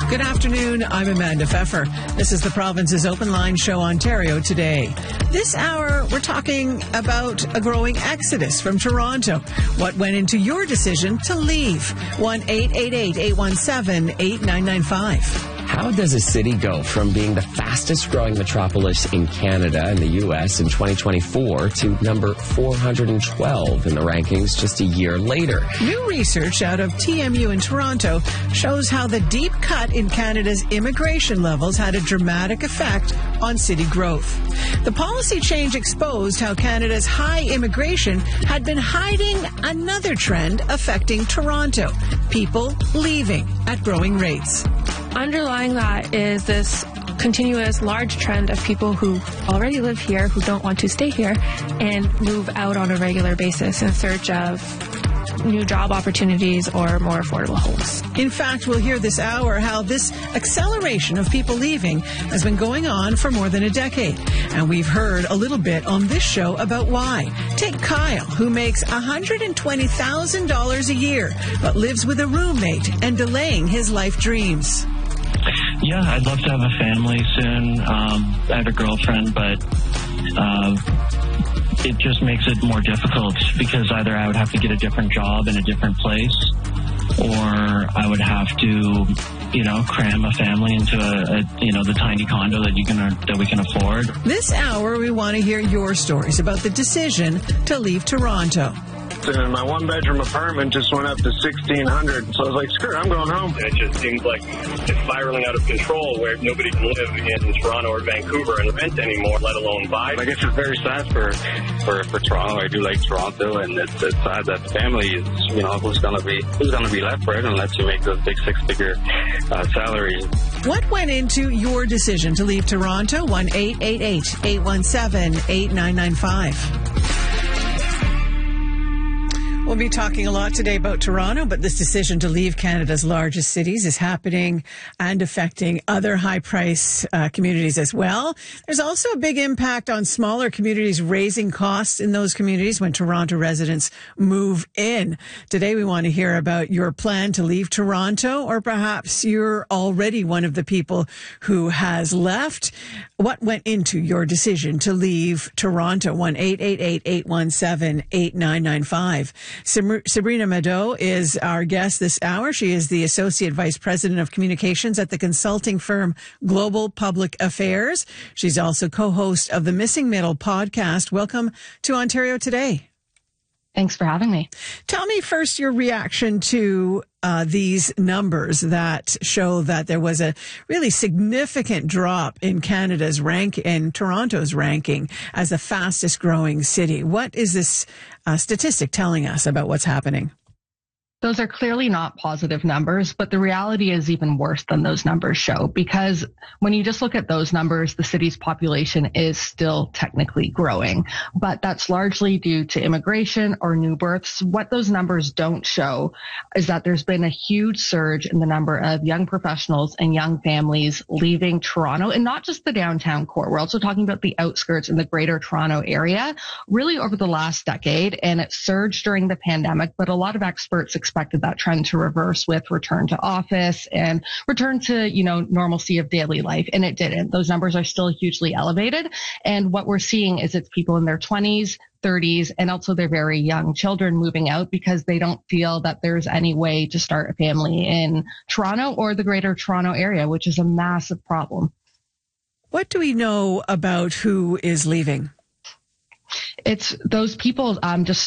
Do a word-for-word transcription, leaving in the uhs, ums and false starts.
Good afternoon. I'm Amanda Pfeffer. This is the province's Open Line Show, Ontario Today. This hour, we're talking about a growing exodus from Toronto. What went into your decision to leave? one eight eight eight, eight one seven, eight nine nine five. How does a city go from being the fastest growing metropolis in Canada and the U S in twenty twenty-four to number four hundred twelve in the rankings just a year later? New research out of T M U in Toronto shows how the deep cut in Canada's immigration levels had a dramatic effect on city growth. The policy change exposed how Canada's high immigration had been hiding another trend affecting Toronto: people leaving at growing rates. Underlying that is this continuous large trend of people who already live here, who don't want to stay here, and move out on a regular basis in search of new job opportunities or more affordable homes. In fact, we'll hear this hour how this acceleration of people leaving has been going on for more than a decade. And we've heard a little bit on this show about why. Take Kyle, who makes one hundred twenty thousand dollars a year, but lives with a roommate and delaying his life dreams. Yeah, I'd love to have a family soon. Um, I have a girlfriend, but uh, it just makes it more difficult because either I would have to get a different job in a different place, or I would have to, you know, cram a family into a, a you know, the tiny condo that you can that we can afford. This hour, we want to hear your stories about the decision to leave Toronto. And my one-bedroom apartment just went up to sixteen hundred dollars. So I was like, screw it, I'm going home. It just seems like it's spiraling out of control where nobody can live in Toronto or Vancouver and rent anymore, let alone buy. I guess it's very sad for, for, for Toronto. I do like Toronto, and it's, it's sad that family is, you know, who's going to be who's gonna be left, right, unless you make those big six-figure uh, salaries. What went into your decision to leave Toronto? one eight eight eight, eight one seven, eight nine nine five. We'll be talking a lot today about Toronto, but this decision to leave Canada's largest cities is happening and affecting other high-price uh, communities as well. There's also a big impact on smaller communities, raising costs in those communities when Toronto residents move in. Today, we want to hear about your plan to leave Toronto, or perhaps you're already one of the people who has left. What went into your decision to leave Toronto? one eight eight eight, eight one seven, eight nine nine five. Sabrina Mado is our guest this hour. She is the Associate Vice President of Communications at the consulting firm Global Public Affairs. She's also co-host of the Missing Middle podcast. Welcome to Ontario Today. Thanks for having me. Tell me first your reaction to uh, these numbers that show that there was a really significant drop in Canada's rank, in Toronto's ranking as the fastest growing city. What is this uh, statistic telling us about what's happening? Those are clearly not positive numbers, but the reality is even worse than those numbers show, because when you just look at those numbers, the city's population is still technically growing, but that's largely due to immigration or new births. What those numbers don't show is that there's been a huge surge in the number of young professionals and young families leaving Toronto, and not just the downtown core. We're also talking about the outskirts in the greater Toronto area, really over the last decade, and it surged during the pandemic, but a lot of experts expected that trend to reverse with return to office and return to, you know, normalcy of daily life. And it didn't. Those numbers are still hugely elevated. And what we're seeing is it's people in their twenties, thirties, and also their very young children moving out because they don't feel that there's any way to start a family in Toronto or the greater Toronto area, which is a massive problem. What do we know about who is leaving? It's those people um, just